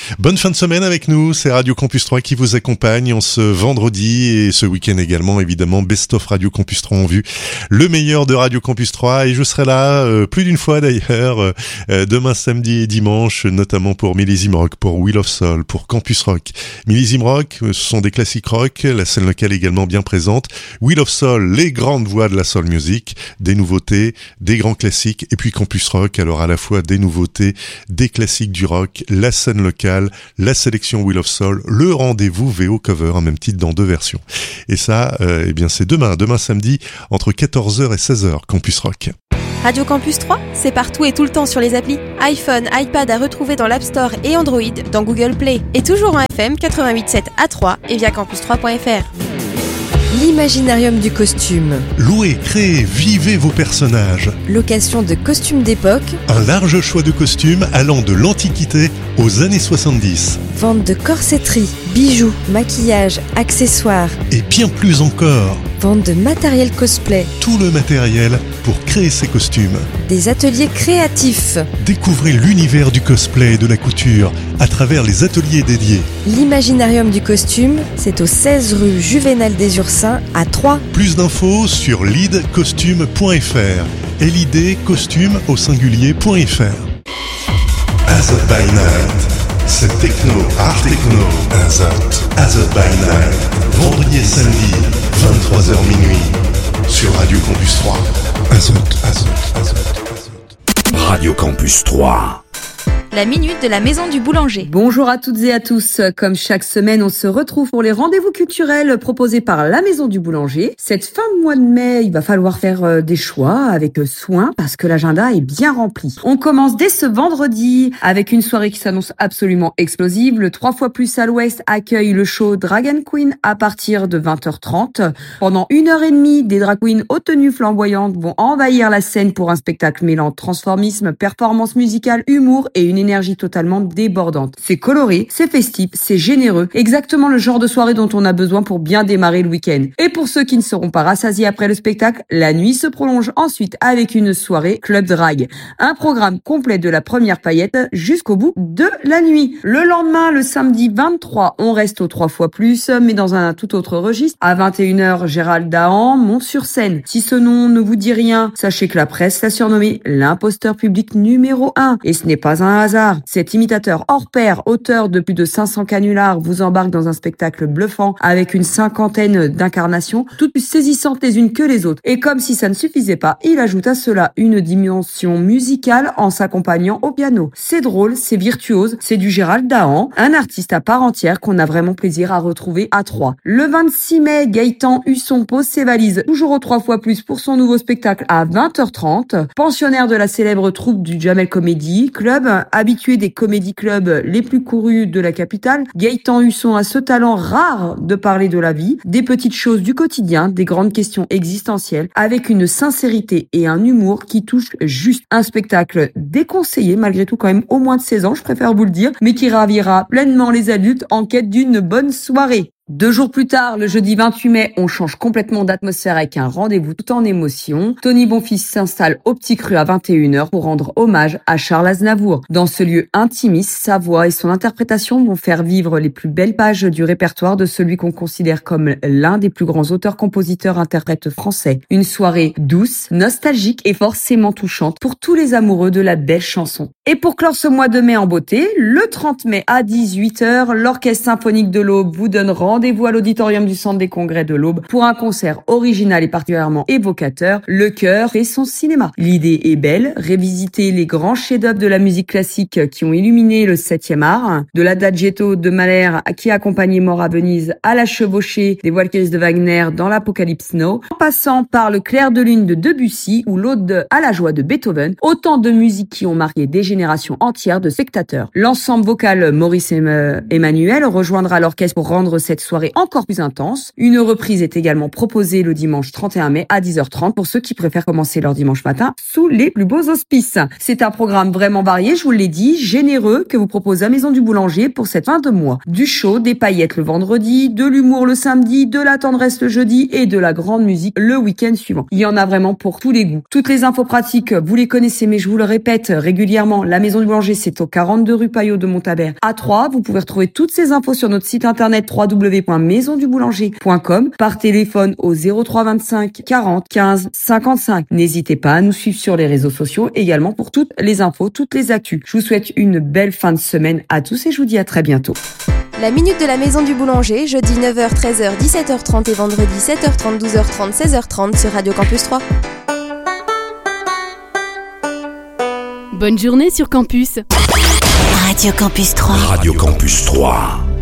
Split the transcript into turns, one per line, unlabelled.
Bonne fin de semaine avec nous, c'est Radio Campus 3 qui vous accompagne en ce vendredi et ce week-end également, évidemment, Best of Radio Campus 3 en vue, le meilleur de Radio Campus 3, et je serai là plus d'une fois d'ailleurs, demain, samedi et dimanche, notamment pour Millésime Rock, pour Wheel of Soul, pour Campus Rock. Millésime Rock, ce sont des classiques rock, la scène locale également bien présente. Wheel of Soul, les grandes voix de la soul music, des nouveautés, des grands classiques, et puis Campus Rock, alors à la fois des nouveautés, des classiques du rock, la scène locale, la sélection Wheel of Soul, le rendez-vous VO Cover, un même titre dans deux versions. Et ça, eh bien c'est demain samedi, entre 14h et 16h, Campus Rock.
Radio Campus 3, c'est partout et tout le temps sur les applis. iPhone, iPad à retrouver dans l'App Store et Android, dans Google Play. Et toujours en FM 88.7 à 3 et via campus3.fr.
L'Imaginarium du costume.
Louez, créez, vivez vos personnages.
Location de costumes d'époque.
Un large choix de costumes allant de l'Antiquité aux années 70.
Vente de corsetterie, bijoux, maquillage, accessoires.
Et bien plus encore.
Vente de matériel cosplay.
Tout le matériel pour créer ces costumes.
Des ateliers créatifs.
Découvrez l'univers du cosplay et de la couture à travers les ateliers dédiés.
L'Imaginarium du costume, c'est au 16 rue Juvénal des Ursins à Troyes.
Plus d'infos sur lidcostume.fr. lidcostume au singulier.fr. Azot by Night. C'est techno, art techno. Azot by Night. Vendredi et samedi, 23h minuit. Sur Radio Campus 3. Azot.
Radio Campus 3.
La minute de la maison du boulanger.
Bonjour à toutes et à tous. Comme chaque semaine, on se retrouve pour les rendez-vous culturels proposés par la maison du boulanger. Cette fin de mois de mai, il va falloir faire des choix avec soin parce que l'agenda est bien rempli. On commence dès ce vendredi avec une soirée qui s'annonce absolument explosive. Le 3 fois plus à l'ouest accueille le show Dragon Queen à partir de 20h30. Pendant 1h30, des drag queens aux tenues flamboyantes vont envahir la scène pour un spectacle mêlant transformisme, performance musicale, humour et une énergie totalement débordante. C'est coloré, c'est festif, c'est généreux, exactement le genre de soirée dont on a besoin pour bien démarrer le week-end. Et pour ceux qui ne seront pas rassasiés après le spectacle, la nuit se prolonge ensuite avec une soirée club drag. Un programme complet de la première paillette jusqu'au bout de la nuit. Le lendemain, le samedi 23, on reste au 3 fois plus, mais dans un tout autre registre. À 21h, Gérald Dahan monte sur scène. Si ce nom ne vous dit rien, sachez que la presse l'a surnommé l'imposteur public numéro 1. Et ce n'est pas un hasard. Cet imitateur hors pair, auteur de plus de 500 canulars, vous embarque dans un spectacle bluffant avec une 50aine d'incarnations, toutes plus saisissantes les unes que les autres. Et comme si ça ne suffisait pas, il ajoute à cela une dimension musicale en s'accompagnant au piano. C'est drôle, c'est virtuose, c'est du Gérald Dahan, un artiste à part entière qu'on a vraiment plaisir à retrouver à Troyes. Le 26 mai, Gaëtan Husson pose ses valises, toujours au 3 fois plus pour son nouveau spectacle à 20h30. Pensionnaire de la célèbre troupe du Jamel Comedy Club, habitué des comédie clubs les plus courus de la capitale, Gaëtan Husson a ce talent rare de parler de la vie, des petites choses du quotidien, des grandes questions existentielles, avec une sincérité et un humour qui touche juste. Un spectacle déconseillé, malgré tout quand même au moins de 16 ans, je préfère vous le dire, mais qui ravira pleinement les adultes en quête d'une bonne soirée. 2 jours plus tard, le jeudi 28 mai, on change complètement d'atmosphère avec un rendez-vous tout en émotion. Tony Bonfils s'installe au Petit Cru à 21h pour rendre hommage à Charles Aznavour. Dans ce lieu intimiste, sa voix et son interprétation vont faire vivre les plus belles pages du répertoire de celui qu'on considère comme l'un des plus grands auteurs-compositeurs-interprètes français. Une soirée douce, nostalgique et forcément touchante pour tous les amoureux de la belle chanson. Et pour clore ce mois de mai en beauté, le 30 mai à 18h, l'Orchestre Symphonique de l'Aube vous donne rendez-vous à l'auditorium du Centre des Congrès de l'Aube pour un concert original et particulièrement évocateur, Le cœur et son cinéma. L'idée est belle, révisiter les grands chefs-d'œuvre de la musique classique qui ont illuminé le 7e art, de l'Adagietto de Mahler qui a accompagné Mort à Venise à la chevauchée des Valkyries de Wagner dans l'Apocalypse Now, en passant par le Clair de lune de Debussy ou l'Aude à la joie de Beethoven, autant de musiques qui ont marqué des générations entières de spectateurs. L'ensemble vocal Maurice Emmanuel rejoindra l'orchestre pour rendre cette soirée encore plus intense. Une reprise est également proposée le dimanche 31 mai à 10h30 pour ceux qui préfèrent commencer leur dimanche matin sous les plus beaux auspices. C'est un programme vraiment varié, je vous l'ai dit, généreux, que vous propose la Maison du Boulanger pour cette fin de mois. Du chaud, des paillettes le vendredi, de l'humour le samedi, de la tendresse le jeudi et de la grande musique le week-end suivant. Il y en a vraiment pour tous les goûts. Toutes les infos pratiques, vous les connaissez, mais je vous le répète régulièrement, la Maison du Boulanger, c'est au 42 rue Payot de Montabert à Troyes. Vous pouvez retrouver toutes ces infos sur notre site internet www.maisonduboulanger.com, par téléphone au 03 25 40 15 55. N'hésitez pas à nous suivre sur les réseaux sociaux également pour toutes les infos, toutes les actus. Je vous souhaite une belle fin de semaine à tous et je vous dis à très bientôt.
La Minute de la Maison du Boulanger, jeudi 9h, 13h, 17h30 et vendredi 7h30, 12h30, 16h30 sur Radio Campus 3.
Bonne journée sur Campus.
Radio Campus 3. Radio Campus 3.